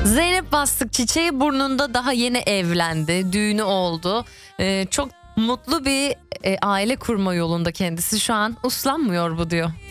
Zeynep Bastık çiçeği burnunda, daha yeni evlendi. Düğünü oldu. Çok mutlu bir aile kurma yolunda kendisi. Şu an uslanmıyor bu diyor.